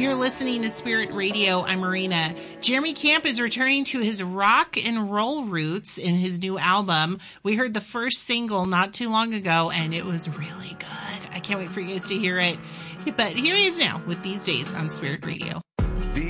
You're listening to Spirit Radio. I'm Marina. Jeremy Camp is returning to his rock and roll roots in his new album. We heard the first single not too long ago, and it was really good. I can't wait for you guys to hear it. But here he is now with These Days on Spirit Radio.